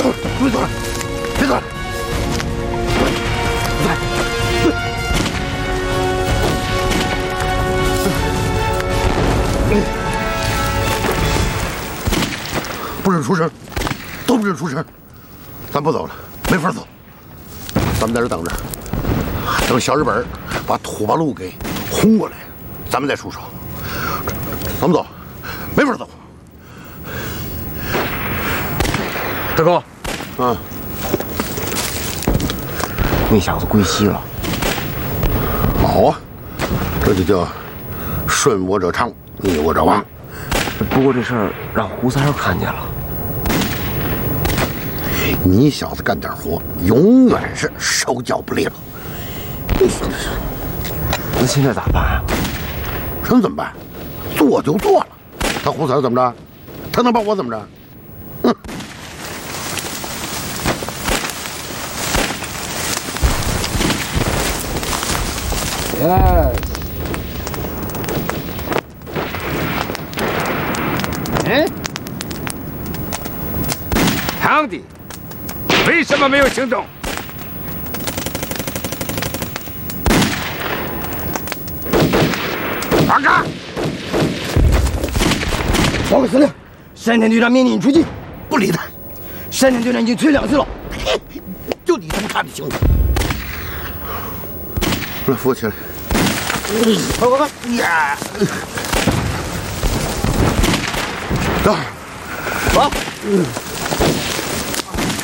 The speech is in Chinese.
别走了，别走了。不准出声，都不准出声。咱不走了，没法走。咱们在这等着，等小日本把土八路给轰过来，咱们再出手。咱们走，没法走。 大哥， 啊， 那小子归西了。 好啊，这就叫顺我者昌，逆我者亡。 不过这事儿让胡三儿看见了。 你小子干点活，永远是手脚不利落。 那现在咋办啊？ 什么怎么办？做就做了。他胡三儿怎么着？他能把我怎么着？哼！ 堂弟，为什么没有行动？报告！ 报告司令，闪电队长命令你出击。 不理他。 闪电队长已经催2次了。 就你他妈看得清楚。来，扶我起来。快！呀！走。